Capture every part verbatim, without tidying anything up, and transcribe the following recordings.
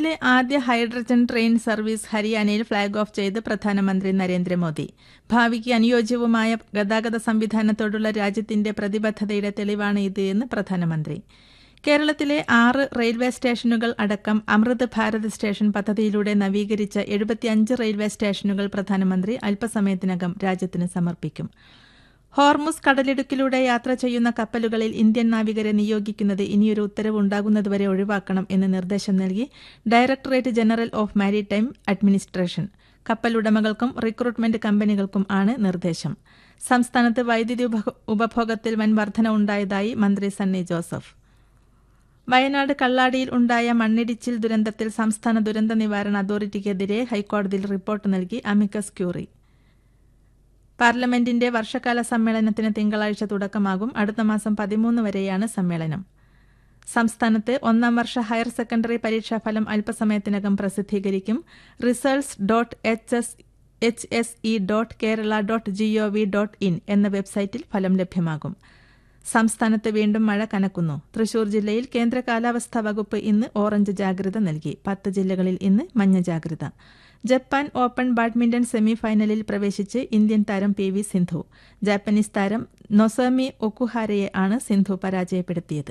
കേരളത്തിലെ ആദ്യ hydrogen train service ഹരിയാനയിൽ ഫ്ളാഗ് ഓഫ് ചെയ്ത് പ്രധാനമന്ത്രി നരേന്ദ്രമോദി. ഭാവിക്ക് അനുയോജ്യവുമായ ഗതാഗത സംവിധാനത്തോടുള്ള രാജ്യത്തിന്റെ പ്രതിബദ്ധതയുടെ തെളിവാണ് ഇത് എന്ന് പ്രധാനമന്ത്രി. കേരളത്തിലെ ആറ് റെയിൽവേ സ്റ്റേഷനുകൾ അടക്കം അമൃത് ഭാരത് സ്റ്റേഷൻ പദ്ധതിയിലൂടെ നവീകരിച്ച എഴുപത്തിയഞ്ച് റെയിൽവേ സ്റ്റേഷനുകൾ പ്രധാനമന്ത്രി അല്പസമയത്തിനകം രാജ്യത്തിന് സമർപ്പിക്കും. ഹോർമുസ് കടലിടുക്കിലൂടെ യാത്ര ചെയ്യുന്ന കപ്പലുകളിൽ ഇന്ത്യൻ നാവികരെ നിയോഗിക്കുന്നത് ഇനിയൊരു ഉത്തരവ് ഉണ്ടാകുന്നതുവരെ ഒഴിവാക്കണം എന്ന് നിർദ്ദേശം നൽകി directorate general of maritime administration. കപ്പലുടമകൾക്കും recruitment കമ്പനികൾക്കും ആണ് നിർദ്ദേശം. സംസ്ഥാനത്ത് വൈദ്യുതി ഉപഭോഗത്തിൽ വൻ വർധന ഉണ്ടായതായി മന്ത്രി സണ്ണി ജോസഫ്. വയനാട് കള്ളാടിയിൽ ഉണ്ടായ മണ്ണിടിച്ചിൽ ദുരന്തത്തിൽ സംസ്ഥാന ദുരന്ത നിവാരണ അതോറിറ്റിക്കെതിരെ ഹൈക്കോടതിയിൽ റിപ്പോർട്ട് നൽകി അമിക്കസ് ക്യൂറി. പാർലമെന്റിന്റെ വർഷകാല സമ്മേളനത്തിന് തിങ്കളാഴ്ച തുടക്കമാകും. അടുത്ത മാസം പതിമൂന്ന് വരെയാണ് സമ്മേളനം. സംസ്ഥാനത്ത് ഒന്നാം വർഷ ഹയർ സെക്കൻഡറി പരീക്ഷാഫലം അല്പസമയത്തിനകം പ്രസിദ്ധീകരിക്കും. Results dot H S E dot Kerala dot G O V dot in എന്ന വെബ്സൈറ്റിൽ ഫലം ലഭ്യമാകും. സംസ്ഥാനത്ത് വീണ്ടും മഴ കനക്കുന്നു. തൃശൂർ ജില്ലയിൽ കേന്ദ്ര കാലാവസ്ഥാ വകുപ്പ് ഇന്ന് ഓറഞ്ച് ജാഗ്രത നൽകി. പത്ത് ജില്ലകളിൽ ഇന്ന് മഞ്ഞ ജാഗ്രത. ജപ്പാൻ ഓപ്പൺ ബാഡ്മിന്റൺ സെമി ഫൈനലിൽ പ്രവേശിച്ച് ഇന്ത്യൻ താരം പി വി സിന്ധു. ജാപ്പനീസ് താരം നൊസോമി ഒക്കുഹാരയെ ആണ് സിന്ധു പരാജയപ്പെടുത്തിയത്.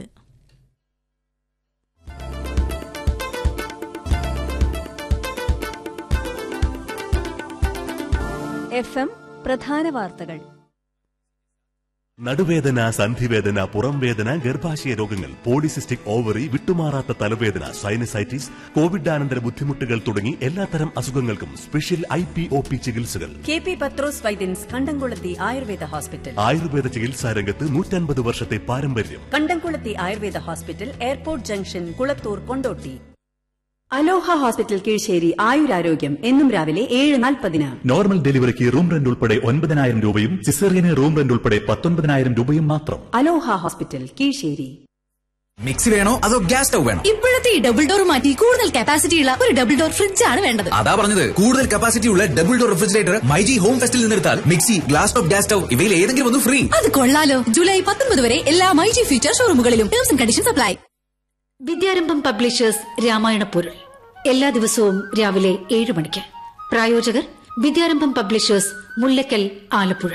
എഫ് എം പ്രധാന വാർത്തകൾ. നടുവേദന, സന്ധിവേദന, പുറംവേദന, ഗർഭാശയ രോഗങ്ങൾ, പോളിസിസ്റ്റിക് ഓവറി, വിട്ടുമാറാത്ത തലവേദന, സൈനസൈറ്റിസ്, കോവിഡാനന്തര ബുദ്ധിമുട്ടുകൾ തുടങ്ങി എല്ലാത്തരം അസുഖങ്ങൾക്കും special I P O P ചികിത്സകൾ. കെ പി പത്രോസ് വൈദ്യൻസ് കണ്ടംകുളത്തി ആയുർവേദ ഹോസ്പിറ്റൽ. ആയുർവേദ ചികിത്സാ രംഗത്ത് നൂറ്റൻപത് വർഷത്തെ പാരമ്പര്യം. കണ്ടംകുളത്തി Ayurveda hospital, airport junction, Kulathur, Kondotty. അലോഹ ഹോസ്പിറ്റൽ കീഴ്ശേരി. ആയുരാരോഗ്യം എന്നും രാവിലെ ഏഴ് നാൽപ്പതിന്. നോർമൽ ഡെലിവറിക്ക് റൂം റെന്റ് ഉൾപ്പെടെ ഒൻപതിനായിരം രൂപയും സിസേറിയന് റൂം റെന്റ് ഉൾപ്പെടെ പത്തൊൻപതിനായിരം രൂപയും മാത്രം. അലോഹ ഹോസ്പിറ്റൽ കീഴ്ശേരി. മിക്സി വേണോ അതോ ഗ്യാസ് സ്റ്റവ് വേണോ? ഇപ്പോഴത്തെ ഈ ഡബിൾ ഡോർ മാറ്റി കൂടുതൽ കപ്പാസിറ്റി ഉള്ള ഒരു ഡബിൾ ഡോർ ഫ്രിഡ്ജ് ആണ് വേണ്ടത്. അതാ പറഞ്ഞത്, കൂടുതൽ കപ്പാസിറ്റി ഉള്ള double door refrigerator myG home ഫെസ്റ്റിൽ നിന്നെടുത്താൽ mixie, glass top, gas stove ഇവയിൽ ഏതെങ്കിലും ഒന്ന് ഫ്രീ. അത് കൊള്ളാലോ. ജൂലൈ പത്തൊമ്പത് വരെ എല്ലാ myG future ഷോറൂമുകളിലും terms and conditions apply. Vidyarambham publishers Ramayana പൊരുൾ എല്ലാ ദിവസവും രാവിലെ ഏഴ് മണിക്ക്. പ്രായോജകർ വിദ്യാരംഭം പബ്ലിഷേഴ്സ്, മുല്ലക്കൽ, ആലപ്പുഴ.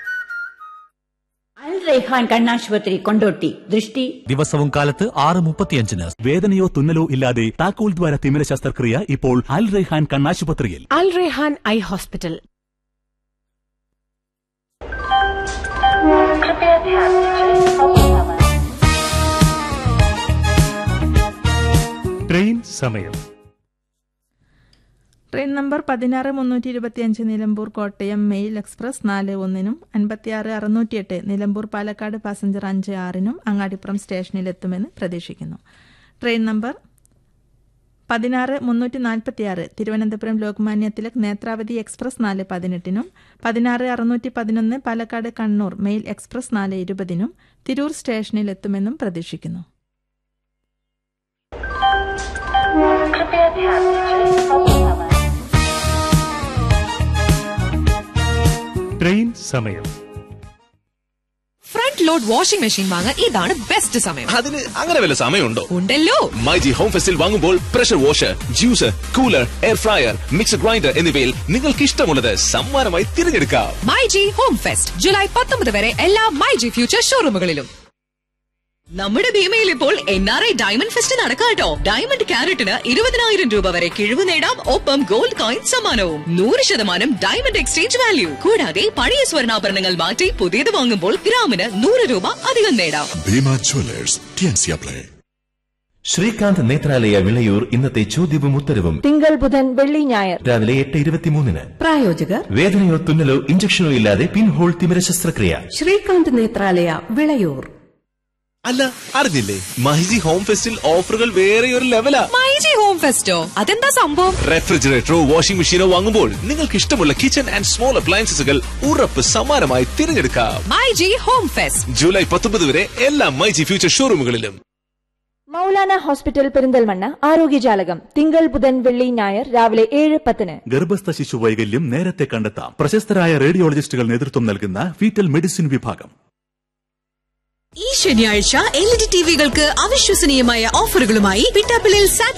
അൽ റൈഹാൻ കണ്ണാശുപത്രി, കൊണ്ടോട്ടി. ദൃഷ്ടി ദിവസവും കാലത്ത് ആറ് മുപ്പത്തിയഞ്ചിന്. വേദനയോ തുന്നലോ ഇല്ലാതെ താക്കോൽ ദ്വാര തിമിര ശസ്ത്രക്രിയ ഇപ്പോൾ അൽ റൈഹാൻ കണ്ണാശുപത്രിയിൽ. അൽ റൈഹാൻ ഐ ഹോസ്പിറ്റൽ. ട്രെയിൻ സമയം. ട്രെയിൻ നമ്പർ പതിനാറ് മുന്നൂറ്റി ഇരുപത്തിയഞ്ച് നിലമ്പൂർ കോട്ടയം മെയിൽ എക്സ്പ്രസ് നാല് ഒന്നിനും അൻപത്തിയാറ് അറുന്നൂറ്റിയെട്ട് നിലമ്പൂർ പാലക്കാട് പാസഞ്ചർ അഞ്ച് ആറിനും അങ്ങാടിപ്പുറം സ്റ്റേഷനിലെത്തുമെന്ന് പ്രതീക്ഷിക്കുന്നു. ട്രെയിൻ നമ്പർ പതിനാറ് മുന്നൂറ്റി നാൽപ്പത്തിയാറ് തിരുവനന്തപുരം ലോക്മാന്യ തിലക് നേത്രാവതി എക്സ്പ്രസ് നാല് പതിനെട്ടിനും പതിനാറ് അറുന്നൂറ്റി പതിനൊന്ന് പാലക്കാട് കണ്ണൂർ മെയിൽ എക്സ്പ്രസ് നാല് ഇരുപതിനും തിരൂർ സ്റ്റേഷനിലെത്തുമെന്നും പ്രതീക്ഷിക്കുന്നു. ട്രെയിൻ സമയം. ഫ്രണ്ട് ലോഡ് വാഷിംഗ് മെഷീൻ വാങ്ങാൻ ഇതാണ് ബെസ്റ്റ് സമയം. അതിന് അങ്ങനെ വല്ല സമയമുണ്ടോ? ഉണ്ടല്ലോ. മൈജി ഹോം ഫെസ്റ്റിൽ വാങ്ങുമ്പോൾ pressure washer, juicer, cooler, air fryer, mixer grinder എന്നിവയിൽ നിങ്ങൾക്ക് ഇഷ്ടമുള്ളത് സമ്മാനമായി തിരഞ്ഞെടുക്കാം. മൈജി ഹോം ഫെസ്റ്റ് ജൂലൈ പത്തൊമ്പത് വരെ എല്ലാ മൈജി ഫ്യൂച്ചർ ഷോറൂമുകളിലും. നമ്മുടെ ഭീമയിൽ ഇപ്പോൾ N R I diamond fest നടക്കാട്ടോ. Diamond ക്യാരറ്റിന് ഇരുപതിനായിരം രൂപ വരെ കിഴിവ് നേടാം. ഒപ്പം ഗോൾഡ് കോയിൻ സമ്മാനവും. നൂറ് ശതമാനം ഡയമണ്ട് എക്സ്ചേഞ്ച് വാല്യൂ. കൂടാതെ പഴയ സ്വർണ്ണാഭരണങ്ങൾ മാറ്റി പുതിയത് വാങ്ങുമ്പോൾ ഗ്രാമിന് നൂറ് രൂപ അധികം നേടാം. Bhima Jewellers, T&C apply. Srikanth Nethralaya Vilayur ഇന്നത്തെ ചോദ്യവും ഉത്തരവും തിങ്കൾ, ബുധൻ, വെള്ളി, ഞായർ രാവിലെ എട്ട് ഇരുപത്തിമൂന്നിന്. പ്രായോജകർ വേദനയോ തുന്നലോ ഇഞ്ചക്ഷനോ ഇല്ലാതെ പിൻഹോൾ തിമിര ശസ്ത്രക്രിയ. ശ്രീകാന്ത് നേത്രാലയ വിളയൂർ. അല്ല, അറിഞ്ഞില്ലേ? മൈജി ഹോം ഫെസ്റ്റിൽ ഓഫറുകൾ വേറെ ഒരു ലെവലാ. മൈജി ഹോം ഫെസ്റ്റോ? അതെന്താ സംഭവം? റെഫ്രിജറേറ്ററോ വാഷിംഗ് മെഷീനോ വാങ്ങുമ്പോൾ നിങ്ങൾക്ക് ഇഷ്ടമുള്ള കിച്ചൺ ആൻഡ് സ്മോൾ അപ്ലയൻസസുകൾ ഉറപ്പ് സമ്മാനമായി തിരഞ്ഞെടുക്കാം. മൈജി ഹോം ഫെസ്റ്റ് ജൂലൈ പത്തൊമ്പത് വരെ എല്ലാ മൈജി ഫ്യൂച്ചർ ഷോറൂമുകളിലും. മൗലാന ഹോസ്പിറ്റൽ പെരിന്തൽമണ്ണ ആരോഗ്യജാലകം തിങ്കൾ, ബുധൻ, വെള്ളി, ഞായർ രാവിലെ ഏഴ് പത്തിന്. ഗർഭസ്ഥ ശിശു വൈകല്യം നേരത്തെ കണ്ടെത്താം. പ്രശസ്തരായ റേഡിയോളജിസ്റ്റുകൾ നേതൃത്വം നൽകുന്ന ഫീറ്റൽ മെഡിസിൻ വിഭാഗം. ഈ ശനിയാഴ്ച എൽ ഇ ഡി ടിവികൾക്ക് അവിശ്വസനീയമായ ഓഫറുകളുമായി പിട്ടാപ്പിളിൽ സാറ്റലൈറ്റ്